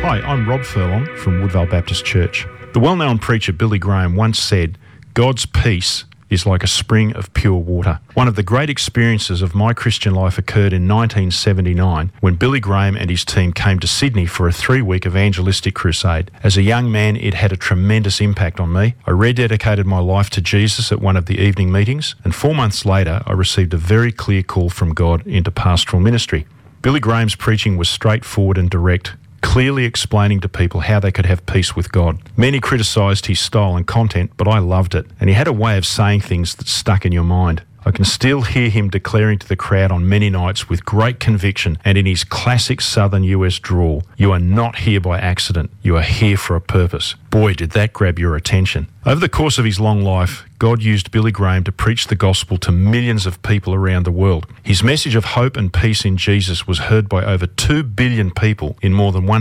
Hi, I'm Rob Furlong from Woodvale Baptist Church. The well-known preacher Billy Graham once said, "God's peace is like a spring of pure water." One of the great experiences of my Christian life occurred in 1979 when Billy Graham and his team came to Sydney for a 3-week evangelistic crusade. As a young man, it had a tremendous impact on me. I rededicated my life to Jesus at one of the evening meetings, and 4 months later, I received a very clear call from God into pastoral ministry. Billy Graham's preaching was straightforward and direct, clearly explaining to people how they could have peace with God. Many criticised his style and content, but I loved it, and he had a way of saying things that stuck in your mind. I can still hear him declaring to the crowd on many nights with great conviction and in his classic southern US drawl, "You are not here by accident, you are here for a purpose." Boy, did that grab your attention. Over the course of his long life, God used Billy Graham to preach the gospel to millions of people around the world. His message of hope and peace in Jesus was heard by over 2 billion people in more than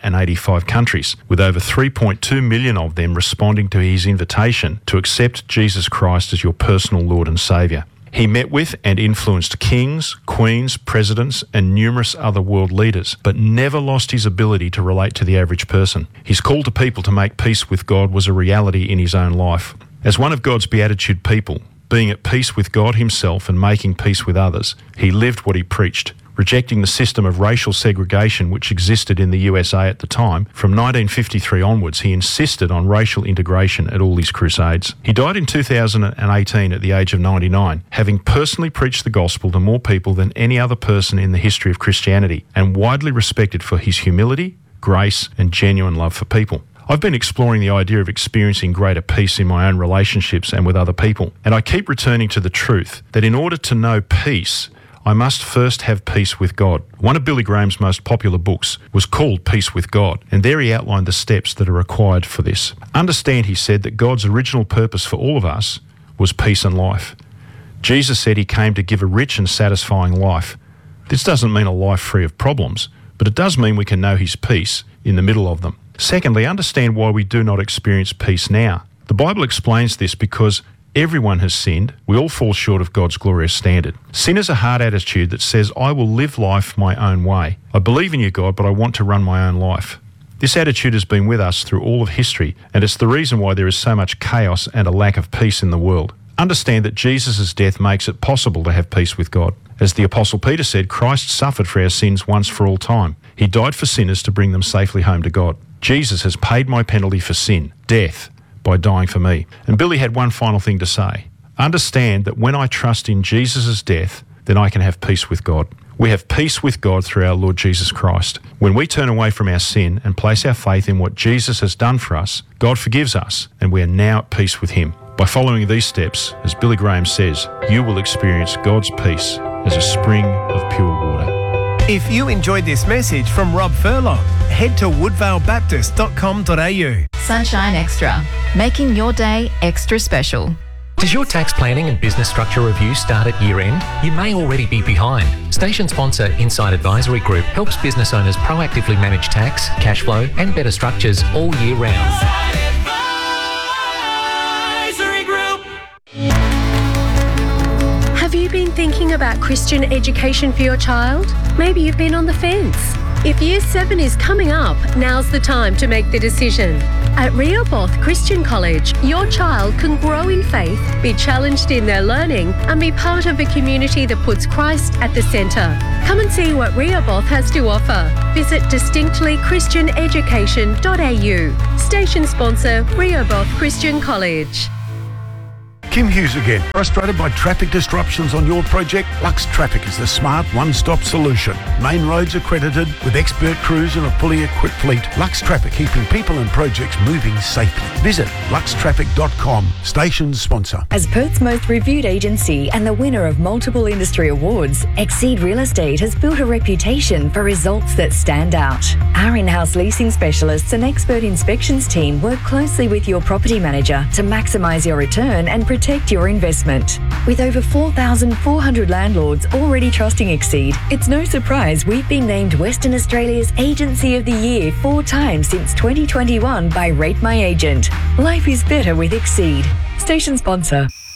185 countries, with over 3.2 million of them responding to his invitation to accept Jesus Christ as your personal Lord and Saviour. He met with and influenced kings, queens, presidents, and numerous other world leaders, but never lost his ability to relate to the average person. His call to people to make peace with God was a reality in his own life. As one of God's beatitude people, being at peace with God himself and making peace with others, he lived what he preached. Rejecting the system of racial segregation which existed in the USA at the time, from 1953 onwards, he insisted on racial integration at all his crusades. He died in 2018 at the age of 99, having personally preached the gospel to more people than any other person in the history of Christianity, and widely respected for his humility, grace, and genuine love for people. I've been exploring the idea of experiencing greater peace in my own relationships and with other people, and I keep returning to the truth that in order to know peace, I must first have peace with God. One of Billy Graham's most popular books was called Peace with God, and there he outlined the steps that are required for this. Understand, he said, that God's original purpose for all of us was peace and life. Jesus said he came to give a rich and satisfying life. This doesn't mean a life free of problems, but it does mean we can know his peace in the middle of them. Secondly, understand why we do not experience peace now. The Bible explains this because everyone has sinned. We all fall short of God's glorious standard. Sin is a hard attitude that says, "I will live life my own way. I believe in you, God, but I want to run my own life." This attitude has been with us through all of history, and it's the reason why there is so much chaos and a lack of peace in the world. Understand that Jesus' death makes it possible to have peace with God. As the Apostle Peter said, Christ suffered for our sins once for all time. He died for sinners to bring them safely home to God. Jesus has paid my penalty for sin, death, by dying for me. And Billy had one final thing to say. Understand that when I trust in Jesus' death, then I can have peace with God. We have peace with God through our Lord Jesus Christ. When we turn away from our sin and place our faith in what Jesus has done for us, God forgives us, and we are now at peace with him. By following these steps, as Billy Graham says, you will experience God's peace as a spring of pure water. If you enjoyed this message from Rob Furlong, head to woodvalebaptist.com.au. Sunshine Extra, making your day extra special. Does your tax planning and business structure review start at year end? You may already be behind. Station sponsor Insight Advisory Group helps business owners proactively manage tax, cash flow and better structures all year round. Have you been thinking about Christian education for your child? Maybe you've been on the fence. If Year 7 is coming up, now's the time to make the decision. At Rehoboth Christian College, your child can grow in faith, be challenged in their learning, and be part of a community that puts Christ at the centre. Come and see what Rehoboth has to offer. Visit distinctlychristianeducation.au. Station sponsor, Rehoboth Christian College. Kim Hughes again. Frustrated by traffic disruptions on your project? Lux Traffic is the smart one-stop solution. Main roads accredited with expert crews and a fully equipped fleet. Lux Traffic, keeping people and projects moving safely. Visit luxtraffic.com. Station sponsor. As Perth's most reviewed agency and the winner of multiple industry awards, Exceed Real Estate has built a reputation for results that stand out. Our in-house leasing specialists and expert inspections team work closely with your property manager to maximise your return and protect your investment. With over 4,400 landlords already trusting Exceed, it's no surprise we've been named Western Australia's Agency of the Year 4 times since 2021 by Rate My Agent. Life is better with Exceed. Station sponsor.